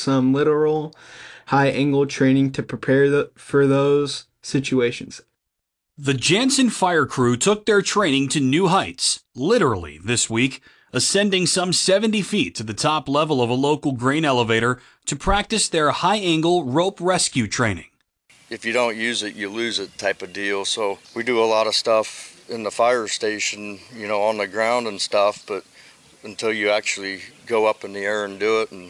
some literal high-angle training to prepare for those situations. The Jansen fire crew took their training to new heights, literally, this week, ascending some 70 feet to the top level of a local grain elevator to practice their high-angle rope rescue training. If you don't use it, you lose it type of deal. So we do a lot of stuff in the fire station, on the ground and stuff, but until you actually go up in the air and do it and,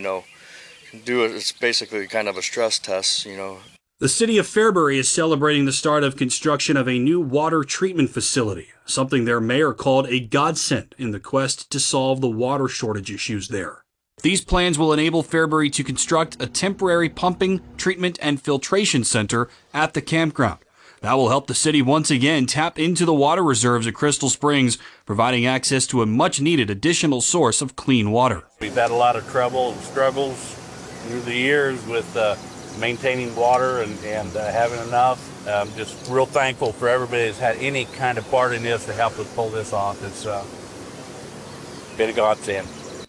do it, it's basically kind of a stress test, The city of Fairbury is celebrating the start of construction of a new water treatment facility, something their mayor called a godsend in the quest to solve the water shortage issues there. These plans will enable Fairbury to construct a temporary pumping, treatment, and filtration center at the campground. That will help the city once again tap into the water reserves at Crystal Springs, providing access to a much-needed additional source of clean water. We've had a lot of trouble and struggles through the years with maintaining water and having enough. I'm just real thankful for everybody that's had any kind of part in this to help us pull this off. It's been a godsend.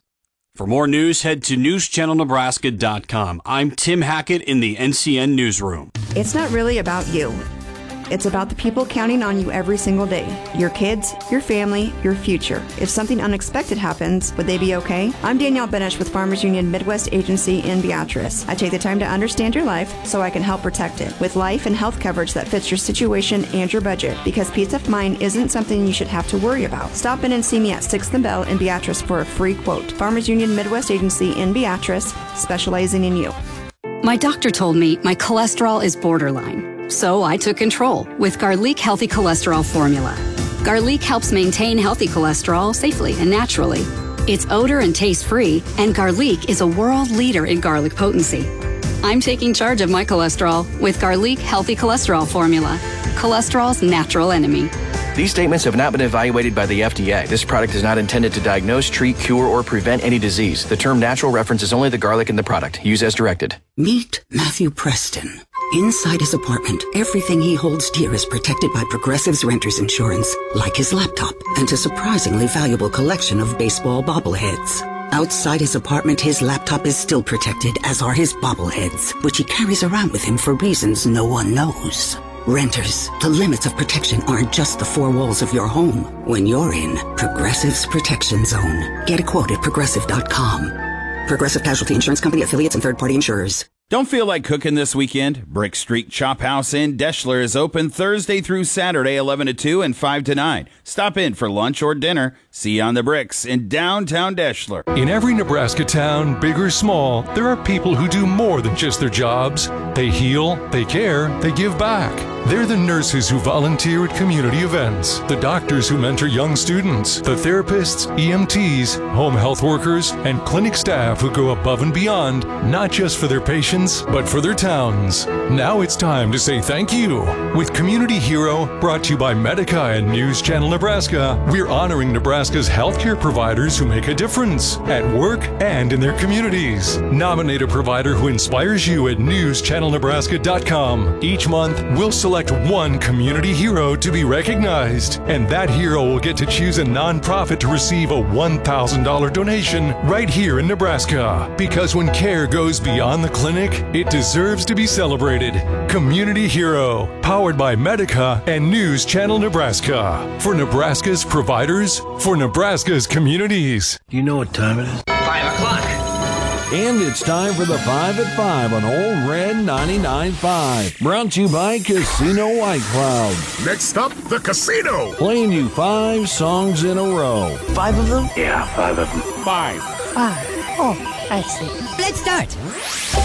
For more news, head to newschannelnebraska.com. I'm Tim Hackett in the NCN Newsroom. It's not really about you. It's about the people counting on you every single day. Your kids, your family, your future. If something unexpected happens, would they be okay? I'm Danielle Benesch with Farmers Union Midwest Agency in Beatrice. I take the time to understand your life so I can help protect it with life and health coverage that fits your situation and your budget, because peace of mind isn't something you should have to worry about. Stop in and see me at 6th and Bell in Beatrice for a free quote. Farmers Union Midwest Agency in Beatrice, specializing in you. My doctor told me my cholesterol is borderline. So I took control with Garlic Healthy Cholesterol Formula. Garlic helps maintain healthy cholesterol safely and naturally. It's odor and taste-free, and Garlic is a world leader in garlic potency. I'm taking charge of my cholesterol with Garlic Healthy Cholesterol Formula, cholesterol's natural enemy. These statements have not been evaluated by the FDA. This product is not intended to diagnose, treat, cure, or prevent any disease. The term natural references only the garlic in the product. Use as directed. Meet Matthew Preston. Inside his apartment, everything he holds dear is protected by Progressive's renter's insurance, like his laptop and a surprisingly valuable collection of baseball bobbleheads. Outside his apartment, his laptop is still protected, as are his bobbleheads, which he carries around with him for reasons no one knows. Renters, the limits of protection aren't just the four walls of your home. When you're in Progressive's Protection Zone, get a quote at Progressive.com. Progressive Casualty Insurance Company, affiliates, and third-party insurers. Don't feel like cooking this weekend? Brick Street Chop House in Deschler is open Thursday through Saturday, 11 to 2 and 5 to 9. Stop in for lunch or dinner. See you on the bricks in downtown Deschler. In every Nebraska town, big or small, there are people who do more than just their jobs. They heal, they care, they give back. They're the nurses who volunteer at community events, the doctors who mentor young students, the therapists, EMTs, home health workers, and clinic staff who go above and beyond, not just for their patients, but for their towns. Now it's time to say thank you. With Community Hero, brought to you by Medica and News Channel Nebraska, we're honoring Nebraska's healthcare providers who make a difference at work and in their communities. Nominate a provider who inspires you at newschannelnebraska.com. Each month, we'll select one community hero to be recognized, and that hero will get to choose a nonprofit to receive a $1,000 donation right here in Nebraska. Because when care goes beyond the clinic, it deserves to be celebrated. Community Hero, powered by Medica and News Channel Nebraska. For Nebraska's providers, for Nebraska's communities. You know what time it is? 5 o'clock. And it's time for the 5 at 5 on Old Red 99.5. Brought to you by Casino White Cloud. Next up, the casino. Playing you 5 songs in a row. 5 of them? Yeah, 5 of them. 5. Oh, I see. Let's start.